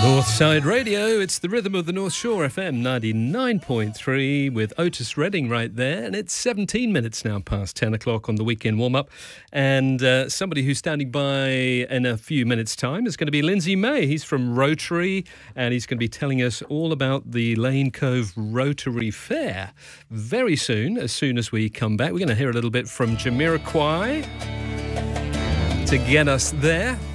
Northside Radio, it's the rhythm of the North Shore, FM 99.3 with Otis Redding right there. And it's 17 minutes now past 10 o'clock on the weekend warm-up. And somebody who's standing by in a few minutes' time is going to be Lindsay May. He's from Rotary, and he's going to be telling us all about the Lane Cove Rotary Fair very soon as we come back. We're going to hear a little bit from Jamiroquai to get us there.